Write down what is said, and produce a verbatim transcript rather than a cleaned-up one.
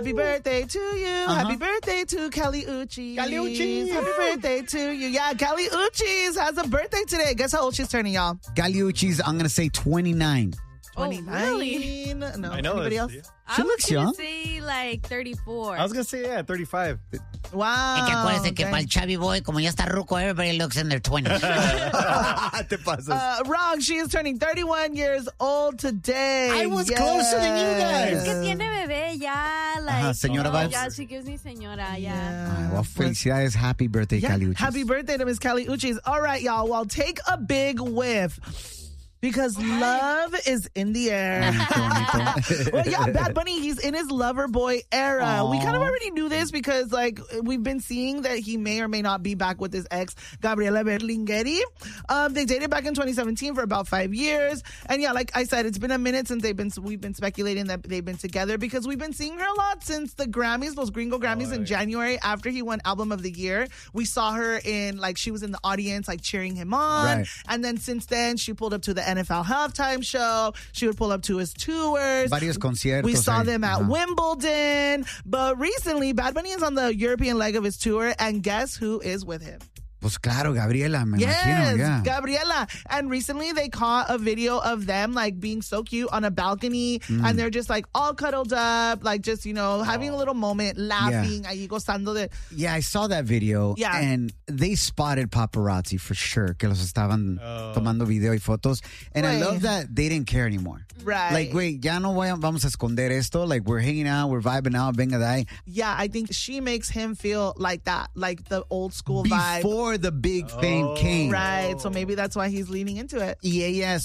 Happy birthday to you. Uh-huh. Happy birthday to Kelly Uchis. Kelly Uchis. Happy birthday to you. Yeah, Kelly Uchis has a birthday today. Guess how old she's turning, y'all? Kelly Uchis, I'm going to say twenty-nine. twenty-nine. Oh, really? No. I know. Anybody else? She I was looks gonna young. say like thirty-four. I was going to say, yeah, thirty-five. Wow. Es que acuérdense que okay. para el chubby boy, como ya está ruco, everybody looks in their twenties. Te pasas. Uh, wrong. She is turning thirty-one years old today. I was yes. closer than you guys. Es que tiene bebé ya, like, Ajá, señora no, Vibes. ya, she gives me señora, ya. Yeah. Ay, well, felicidades. Happy birthday, Yeah. Kelly Uchis. Happy birthday to Miss Kelly Uchis. All right, y'all. Well, take a big whiff. Because love is in the air. Well, yeah, Bad Bunny, he's in his lover boy era. Aww. We kind of already knew this because, like, we've been seeing that he may or may not be back with his ex, Gabriela Berlingeri. Um, they dated back in twenty seventeen for about five years. And yeah, like I said, it's been a minute since they've been, we've been speculating that they've been together because we've been seeing her a lot since the Grammys, those Gringo Grammys Oh, in yeah. January after he won Album of the Year. We saw her in, like, she was in the audience, like, cheering him on. Right. And then since then, she pulled up to the N F L halftime show. She would pull up to his tours. Varios conciertos. We saw ahí. them at Ajá. Wimbledon. But recently, Bad Bunny is on the European leg of his tour. And guess who is with him? Pues claro, Gabriela, me Yes, imagino, yeah. Gabriela. And recently they caught a video of them like being so cute on a balcony and they're just like all cuddled up, like just, you know, having a little moment, laughing, ahí gozando de. Yeah, I saw that video. Yeah. And they spotted paparazzi for sure, que los estaban Oh. tomando video y fotos. And I Right. love that they didn't care anymore. Right. Like, wait, ya no voy a, vamos a esconder esto. Like, we're hanging out, we're vibing out, venga de ahí. Yeah, I think she makes him feel like that, like the old school vibe. Before the big fame Oh. came. Right. So maybe that's why he's leaning into it. Y ella